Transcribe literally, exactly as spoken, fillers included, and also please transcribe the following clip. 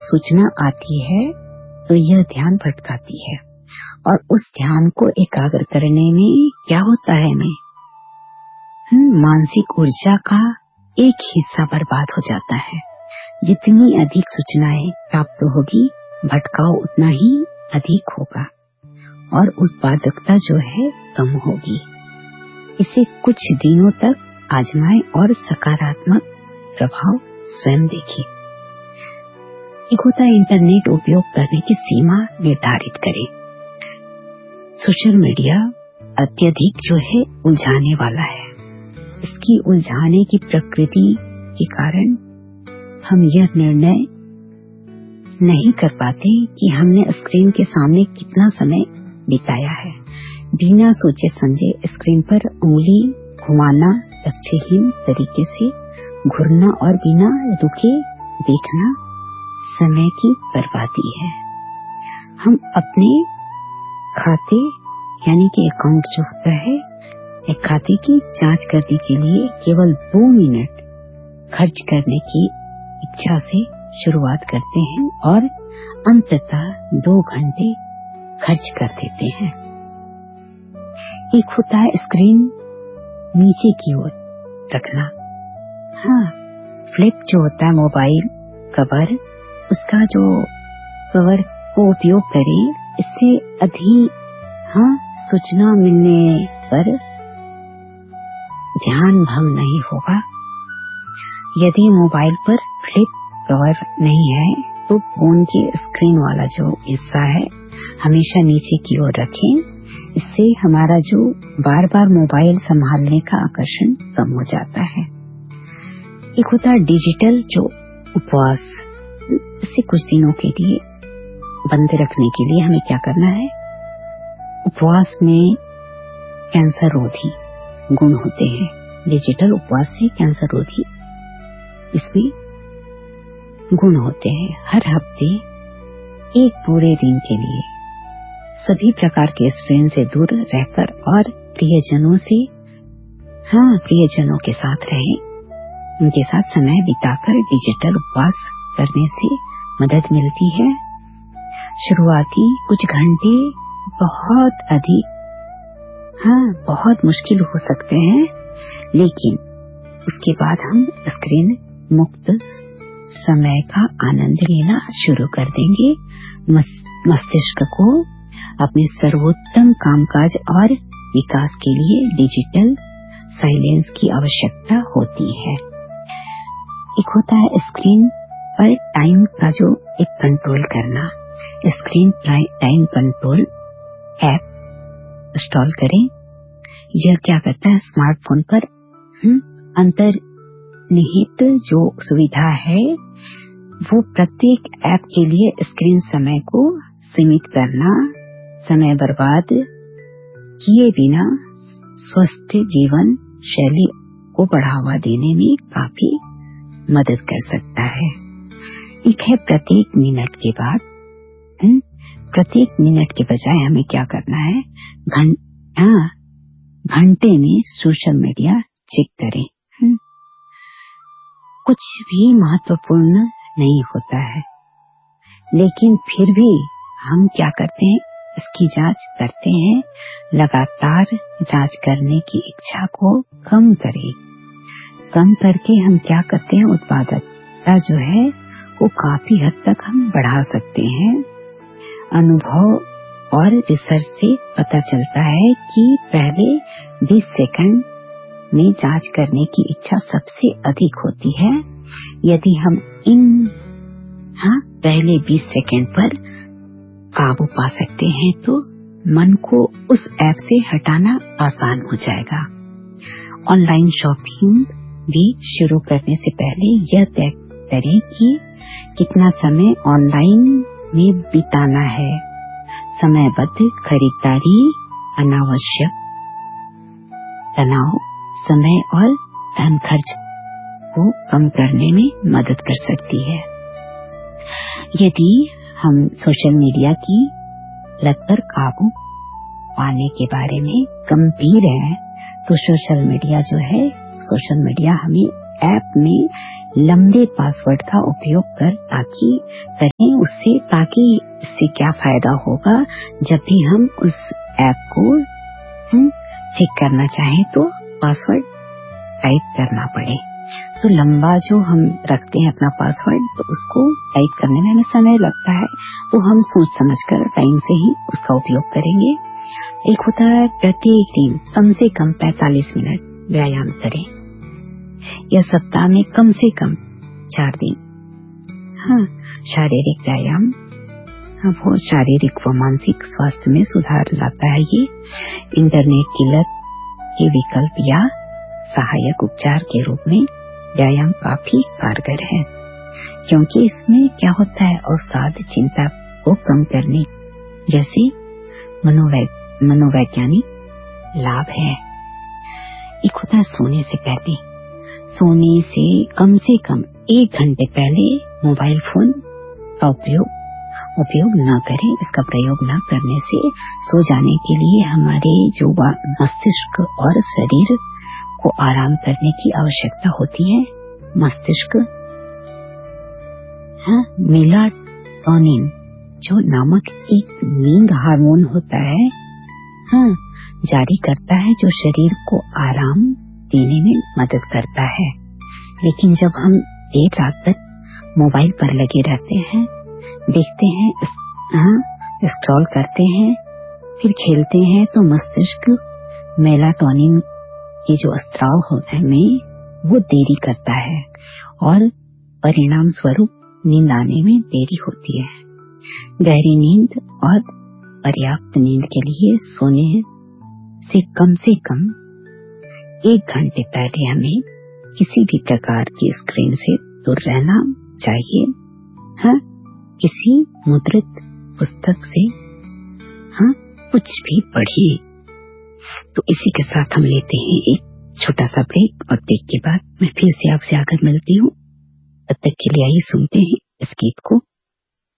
सूचना आती है तो यह ध्यान भटकाती है और उस ध्यान को एकाग्र करने में क्या होता है में मानसिक ऊर्जा का एक हिस्सा बर्बाद हो जाता है। जितनी अधिक सूचनाएं प्राप्त होगी भटकाव उतना ही अधिक होगा और उत्पादकता जो है कम होगी। इसे कुछ दिनों तक आजमाएं और सकारात्मक प्रभाव स्वयं देखिए। एक होता है इंटरनेट उपयोग करने की सीमा निर्धारित करें। सोशल मीडिया अत्यधिक जो है उलझाने वाला है। इसकी उलझाने की प्रकृति के कारण हम यह निर्णय नहीं कर पाते कि हमने स्क्रीन के सामने कितना समय बिताया है। बिना सोचे समझे स्क्रीन पर उंगली घुमाना लक्ष्यहीन तरीके से घूरना और बिना रुके देखना समय की बर्बादी है। हम अपने खाते यानी कि अकाउंट जो होता है एक खाते की जांच करने के लिए केवल दो मिनट खर्च करने की इच्छा से शुरुआत करते हैं और अंततः दो घंटे खर्च कर देते हैं। एक होता है स्क्रीन नीचे की ओर रखना। हाँ, फ्लिप जो होता है मोबाइल कवर, उसका जो कवर को उपयोग करें। इससे अधिक हाँ सूचना मिलने पर ध्यान भंग नहीं होगा। यदि मोबाइल पर फ्लिप कवर नहीं है तो फोन की स्क्रीन वाला जो हिस्सा है हमेशा नीचे की ओर रखें। इससे हमारा जो बार बार मोबाइल संभालने का आकर्षण कम हो जाता है। एक होता है डिजिटल जो उपवास। इसे कुछ दिनों के लिए बंद रखने के लिए हमें क्या करना है। उपवास में कैंसर रोधी गुण होते हैं। डिजिटल उपवास से कैंसर रोधी इसमें गुण होते हैं। हर हफ्ते एक पूरे दिन के लिए सभी प्रकार के स्क्रीन से दूर रहकर और प्रियजनों से हाँ प्रियजनों के साथ रहें। उनके साथ समय बिताकर डिजिटल उपवास करने से मदद मिलती है। शुरुआती कुछ घंटे बहुत अधिक हाँ बहुत मुश्किल हो सकते हैं, लेकिन उसके बाद हम स्क्रीन मुक्त समय का आनंद लेना शुरू कर देंगे। मस्तिष्क को अपने सर्वोत्तम कामकाज और विकास के लिए डिजिटल साइलेंस की आवश्यकता होती है। एक होता है स्क्रीन पर टाइम का जो एक कंट्रोल करना। Screen time control app install करें। यह क्या करता है स्मार्टफोन पर अंतर्निहित जो सुविधा है वो प्रत्येक ऐप के लिए स्क्रीन समय को सीमित करना, समय बर्बाद किए बिना स्वस्थ जीवन शैली को बढ़ावा देने में काफी मदद कर सकता है। एक है प्रत्येक मिनट के बाद प्रत्येक मिनट के बजाय हमें क्या करना है घंटे घंटे में सोशल मीडिया चेक करें। कुछ भी महत्वपूर्ण नहीं होता है, लेकिन फिर भी हम क्या करते हैं इसकी जांच करते हैं। लगातार जांच करने की इच्छा को कम करें। कम करके हम क्या करते हैं उत्पादकता जो है वो काफी हद तक हम बढ़ा सकते हैं। अनुभव और रिसर्च से पता चलता है कि पहले बीस सेकंड में जांच करने की इच्छा सबसे अधिक होती है। यदि हम इन हाँ पहले बीस सेकंड पर काबू पा सकते हैं तो मन को उस ऐप से हटाना आसान हो जाएगा। ऑनलाइन शॉपिंग भी शुरू करने से पहले यह तय करें कि कितना समय ऑनलाइन में बिताना है। समयबद्ध खरीदारी अनावश्यक तनाव, समय और धन खर्च को कम करने में मदद कर सकती है। यदि हम सोशल मीडिया की लत पर काबू पाने के बारे में गंभीर हैं तो सोशल मीडिया जो है सोशल मीडिया हमें ऐप में लंबे पासवर्ड का उपयोग कर ताकि करें उससे ताकि इससे क्या फायदा होगा, जब भी हम उस ऐप को चेक करना चाहें तो पासवर्ड टाइप करना पड़े। तो लंबा जो हम रखते हैं अपना पासवर्ड, तो उसको टाइप करने में हमें समय लगता है, तो हम सोच समझकर टाइम से ही उसका उपयोग करेंगे। एक होता है प्रत्येक दिन कम से कम पैंतालीस मिनट व्यायाम करें, या सप्ताह में कम से कम चार दिन। हाँ, शारीरिक व्यायाम हाँ, वो शारीरिक व मानसिक स्वास्थ्य में सुधार लाता है। ये इंटरनेट की लत के विकल्प या सहायक उपचार के रूप में व्यायाम काफी कारगर है, क्योंकि इसमें क्या होता है, अवसाद, चिंता को कम करने जैसे मनोवै मनोवैज्ञानिक लाभ है। एक होता है सोने से पहले, सोने से कम से कम एक घंटे पहले मोबाइल फोन का उपयोग उपयोग न करें। इसका प्रयोग न करने से सो जाने के लिए हमारे जो मस्तिष्क और शरीर को आराम करने की आवश्यकता होती है। मस्तिष्क हाँ, मेलाटोनिन जो नामक एक नींद हार्मोन होता है, हाँ, जारी करता है, जो शरीर को आराम देने में मदद करता है। लेकिन जब हम देर रात तक मोबाइल पर लगे रहते हैं, देखते हैं, हाँ, स्क्रॉल करते हैं, फिर खेलते हैं, तो मस्तिष्क मेलाटोनिन की जो स्त्राव होने में वो देरी करता है और परिणाम स्वरूप नींद आने में देरी होती है। गहरी नींद और पर्याप्त नींद के लिए सोने से कम से कम एक घंटे पहले हमें किसी भी प्रकार की स्क्रीन से दूर रहना चाहिए। हाँ, किसी मुद्रित पुस्तक से हाँ कुछ भी पढ़िए। तो इसी के साथ हम लेते हैं एक छोटा सा ब्रेक, और ब्रेक के बाद मैं फिर से आपसे आकर मिलती हूँ। तब तक के लिए आइए सुनते हैं इस गीत को।